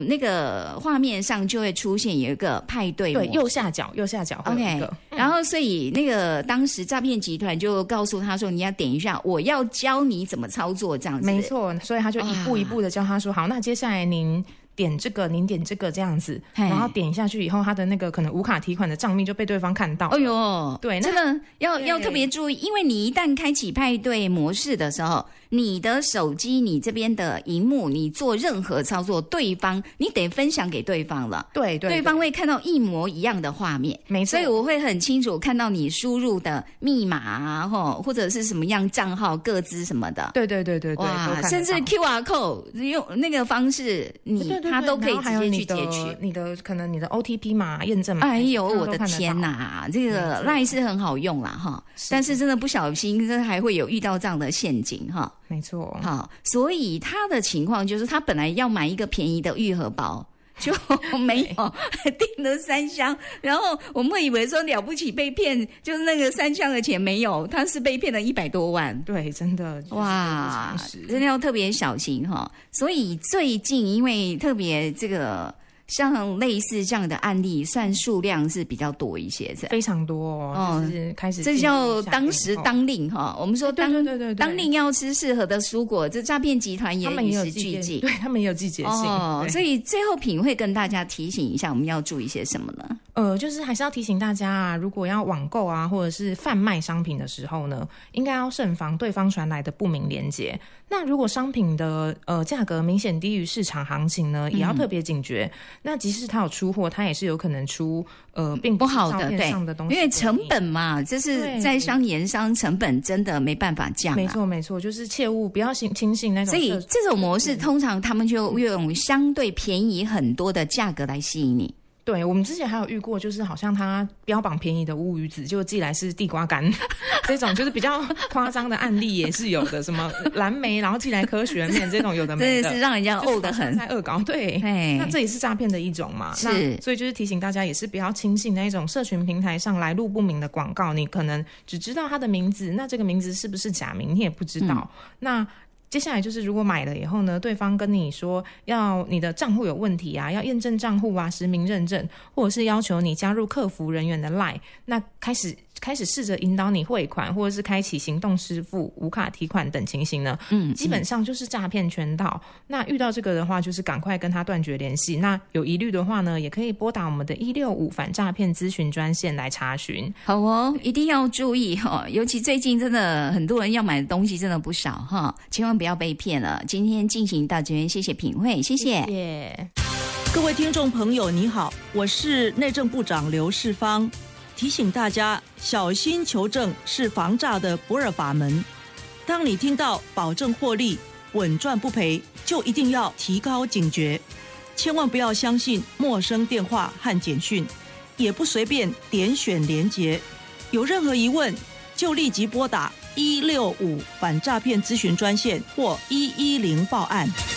那个画面上就会出现有一个派对模式， 对，右下角会有一个。 然后所以那个当时诈骗集团就告诉他说，你要点一下，我要教你怎么操作这样子。 没错，所以他就一步一步的教他说，好，那接下来您点这个这样子，然后点下去以后，他的那个可能无卡提款的账密就被对方看到。 哎呦， 对， 真的要特别注意，因为你一旦开启派对模式的时候，你的手机你这边的荧幕，你做任何操作，对方你得分享给对方了。 对， 对方会看到一模一样的画面， 没错。 所以我会很清楚看到你输入的密码啊，或者是什么样账号、个资什么的。 对， 哇，甚至 QR code 用那个方式，他都可以直接去截取你的可能你的 OTP 码、验证码。 哎呦，我的天哪，这个 LINE 是很好用啦哈，但是真的不小心，真的还会有遇到这样的陷阱哈。 没错， 好，所以他的情况就是他本来要买一个便宜的玉荷包，就没有订了3箱，然后我们会以为说了不起被骗，就是那个3箱的钱没有，他是被骗了100多万。 对，真的哇，真的要特别小心哈。所以最近因为特别这个。像类似这样的案例，算数量是比较多一些，是非常多哦。就是开始， 这叫当时当令哈。我们说当令要吃适合的蔬果，这诈骗集团也与时俱进， 对他们也有季节性。 所以最后品会跟大家提醒一下，我们要注意些什么呢？ 就是还是要提醒大家啊，如果要网购啊，或者是贩卖商品的时候呢，应该要慎防对方传来的不明连结。那如果商品的价格明显低于市场行情呢，也要特别警觉。那即使他有出货，他也是有可能出并不好的上的东西， 因为成本嘛，这是在商言商，成本真的没办法降。 没错，就是切勿不要轻信那种。 所以这种模式通常他们就用相对便宜很多的价格来吸引你。 对，我们之前还有遇过，就是好像他标榜便宜的乌鱼子，就寄来是地瓜干这种，就是比较夸张的案例也是有的。什么蓝莓，然后寄来科学面这种有的没的， 真的是让人家呕得很， 在恶搞。对，那这也是诈骗的一种嘛。 是， 所以就是提醒大家，也是不要轻信那一种社群平台上来路不明的广告。你可能只知道他的名字，那这个名字是不是假名，你也不知道。那接下来就是，如果买了以后呢，对方跟你说要你的账户有问题啊，要验证账户啊，实名认证，或者是要求你加入客服人员的 LINE， 那开始试着引导你汇款，或者是开启行动支付、无卡提款等情形呢，基本上就是诈骗圈套。那遇到这个的话，就是赶快跟他断绝联系。那有疑虑的话呢，也可以拨打我们的165反诈骗咨询专线来查询。 好哦，一定要注意哈，尤其最近真的很多人要买的东西真的不少哈，千万不要被骗了。今天进行到这边，谢谢品慧，谢谢。 各位听众朋友，你好，我是内政部长刘世芳。提醒大家，小心求证是防诈的不二法门。当你听到保证获利、稳赚不赔，就一定要提高警觉，千万不要相信陌生电话和简讯，也不随便点选连结。有任何疑问，就立即拨打165反诈骗咨询专线或110报案。